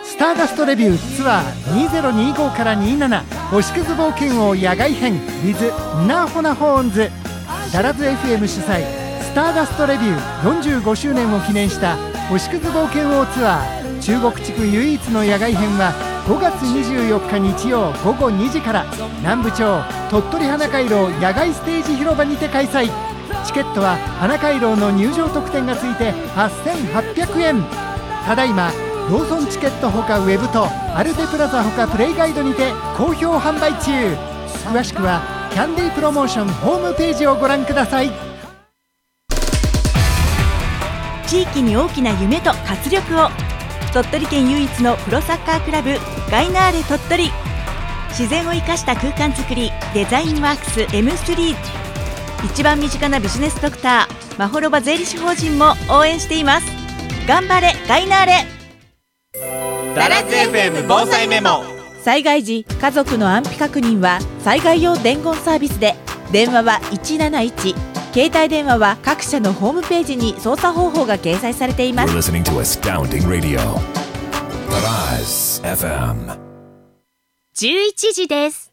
スターダストレビューツアー2025から27星屑冒険王野外編 with ナーホナホーンズ。ダラズ FM 主催スターダストレビュー45周年を記念した星屑冒険王ツアー中国地区唯一の野外編は5月24日日曜午後2時から南部町鳥取花回廊野外ステージ広場にて開催。チケットは花回廊の入場特典がついて8800円。ただいまローソンチケットほかウェブとアルテプラザほかプレイガイドにて好評販売中。詳しくはキャンディープロモーションホームページをご覧ください。 地域に大きな夢と活力を。鳥取県唯一のプロサッカークラブガイナーレ鳥取。自然を生かした空間づくりデザインワークス M3。 一番身近なビジネスドクターまほろば税理士法人も応援しています。頑張れガイナーレ。 ダラズ FM 防災メモ。 災害時家族の安否確認は災害用伝言サービスで、電話は171、携帯電話は各社のホームページに操作方法が掲載されています。 You're listening to Astounding Radio. Daraz FM。 11時です。